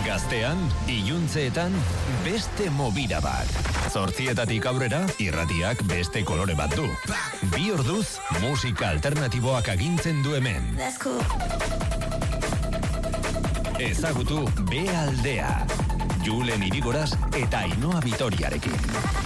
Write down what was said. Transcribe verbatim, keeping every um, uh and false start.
Gaztean, iluntzeetan, beste movida bat. Zortzietatik aurrera, irratiak beste kolore bat du. Bi orduz, musika alternatiboak agintzen du hemen. Ezagutu B aldea. Julen Irigoraz eta Ainhoa Vitoriarekin.